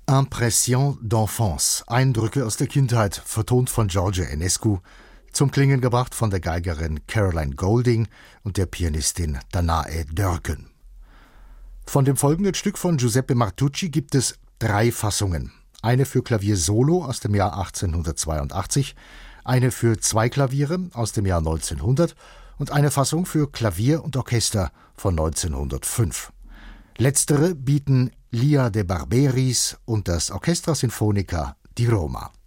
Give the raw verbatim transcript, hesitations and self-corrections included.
Impression d'enfance, Eindrücke aus der Kindheit, vertont von George Enescu, zum Klingen gebracht von der Geigerin Caroline Golding und der Pianistin Danae Dörken. Von dem folgenden Stück von Giuseppe Martucci gibt es drei Fassungen. Eine für Klavier Solo aus dem Jahr achtzehnhundertzweiundachtzig, eine für zwei Klaviere aus dem Jahr neunzehnhundert und eine Fassung für Klavier und Orchester von neunzehnhundertfünf. Letztere bieten Lia de Barberis und das Orchestra Sinfonica di Roma.